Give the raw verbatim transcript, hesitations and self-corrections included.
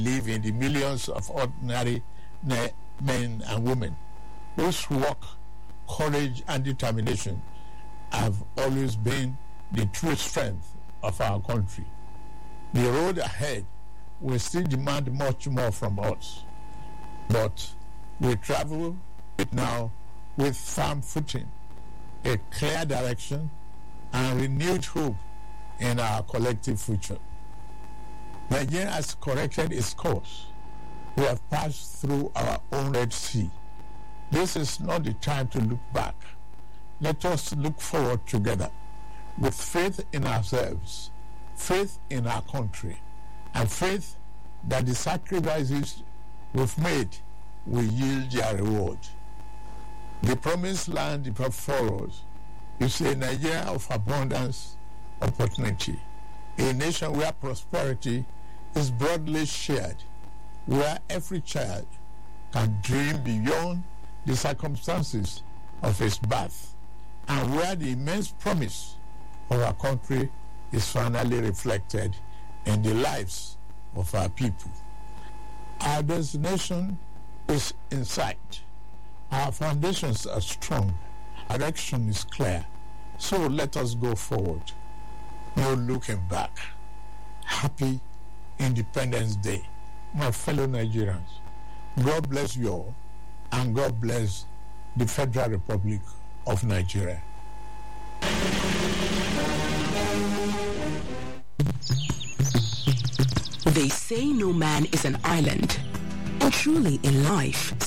live in the millions of ordinary men and women whose work, courage, and determination have always been the true strength of our country. The road ahead will still demand much more from us, but we travel now with firm footing, a clear direction, and renewed hope in our collective future. Nigeria has corrected its course. We have passed through our own Red Sea. This is not the time to look back. Let us look forward together with faith in ourselves, faith in our country, and faith that the sacrifices we've made will yield their reward. The promised land before us is a Nigeria of abundance, opportunity, a nation where prosperity is broadly shared, where every child can dream beyond the circumstances of his birth, and where the immense promise of our country is finally reflected in the lives of our people. Our destination is in sight. Our foundations are strong. Our direction is clear. So let us go forward. No looking back. Happy Independence Day, my fellow Nigerians. God bless you all, and God bless the Federal Republic of Nigeria. They say no man is an island. And truly in life,